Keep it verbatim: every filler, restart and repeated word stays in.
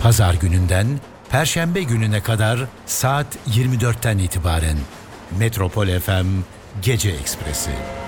Pazar gününden Perşembe gününe kadar saat yirmi dörtten itibaren Metropol F M Gece Ekspresi.